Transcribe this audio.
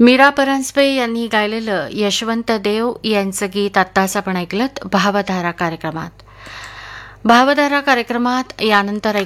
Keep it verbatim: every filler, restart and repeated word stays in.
मीरा परांजपे यांनी गायलेलं यशवंत देव यांचं गीत आत्ताच आपण ऐकलं भावधारा कार्यक्रमात. भावधारा कार्यक्रमात यानंतर